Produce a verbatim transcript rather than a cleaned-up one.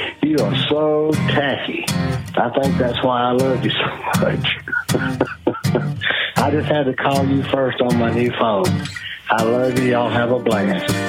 You are so tacky. I think that's why I love you so much. I just had to call you first on my new phone. I love you. Y'all have a blast.